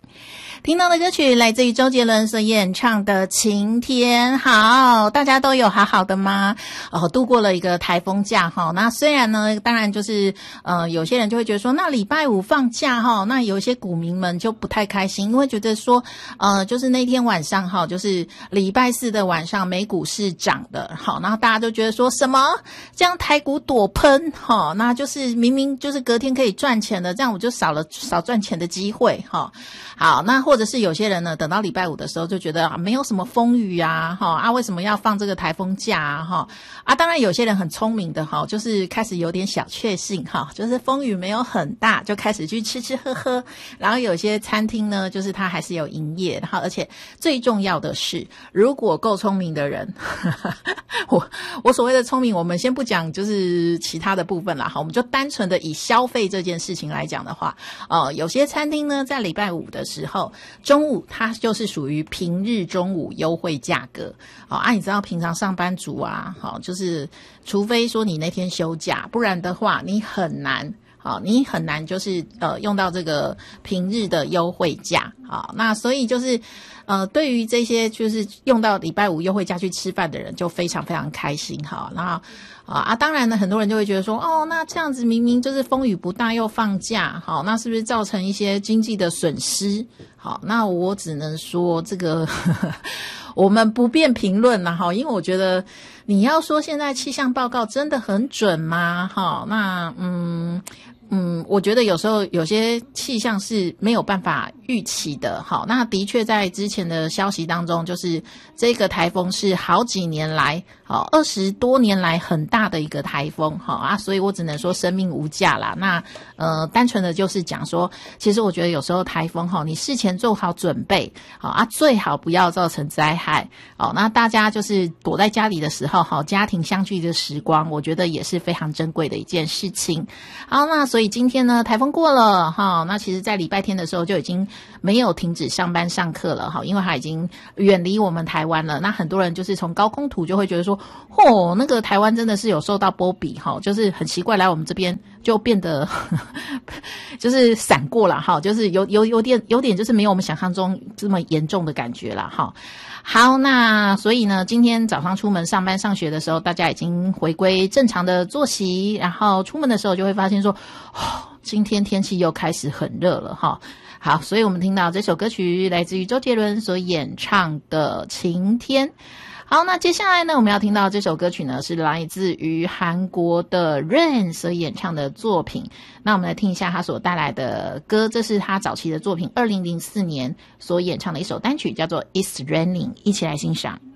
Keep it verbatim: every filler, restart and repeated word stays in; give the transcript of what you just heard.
听到的歌曲来自于周杰伦所演唱的《晴天》。好，大家都有好好的吗？哦，度过了一个台风假哈。那虽然呢，当然就是呃，有些人就会觉得说，那礼拜五放假哈，那有一些股民们就不太开心，因为觉得说，呃，就是那天晚上哈，就是礼拜四的晚上，美股是涨的，好，然后大家都觉得说什么这样台股躲喷哈，那就是明明就是隔天可以赚钱的，这样我就少了少赚钱的机会哈。好，那或者是有些人呢，等到礼拜五的时候就觉得啊，没有什么风雨啊，哈啊，为什么要放这个台风假啊，哈啊，当然有些人很聪明的哈，就是开始有点小确幸哈，就是风雨没有很大，就开始去吃吃喝喝，然后有些餐厅呢，就是它还是有营业，然后而且最重要的是，如果够聪明的人，呵呵我我所谓的聪明，我们先不讲就是其他的部分啦，哈，我们就单纯的以消费这件事情来讲的话，呃，有些餐厅呢，在礼拜五的时候，中午它就是属于平日中午优惠价格。好啊，你知道平常上班族啊，好，就是除非说你那天休假，不然的话你很难。好，你很难就是呃用到这个平日的优惠价。好，那所以就是呃对于这些就是用到礼拜五优惠价去吃饭的人就非常非常开心。好，然后啊啊当然呢很多人就会觉得说，哦，那这样子明明就是风雨不大又放假，好，那是不是造成一些经济的损失？好，那我只能说这个呵呵我们不便评论啦，哈，因为我觉得你要说现在气象报告真的很准吗？哈，那嗯嗯，我觉得有时候有些气象是没有办法预期的。好，那的确在之前的消息当中，就是这个台风是好几年来，好二十多年来很大的一个台风，好啊，所以我只能说生命无价啦。那呃，单纯的就是讲说，其实我觉得有时候台风哈，你事前做好准备，好啊，最好不要造成灾害。好，那大家就是躲在家里的时候，好，家庭相聚的时光，我觉得也是非常珍贵的一件事情。好，那所以今天呢，台风过了哈，那其实在礼拜天的时候就已经没有停止上班上课了哈，因为它已经远离我们台湾了。那很多人就是从高空图就会觉得说，嚯，那个台湾真的是有受到波比哈，就是很奇怪，来我们这边就变得呵呵就是闪过了哈，就是有有有点有点就是没有我们想象中这么严重的感觉啦哈。好，那所以呢，今天早上出门上班上学的时候，大家已经回归正常的作息，然后出门的时候就会发现说，哦，今天天气又开始很热了哈。好，所以我们听到这首歌曲来自于周杰伦所演唱的《晴天》。好，那接下来呢，我们要听到这首歌曲呢，是来自于韩国的 Rain 所演唱的作品。那我们来听一下他所带来的歌，这是他早期的作品，二零零四年所演唱的一首单曲，叫做 It's Raining， 一起来欣赏。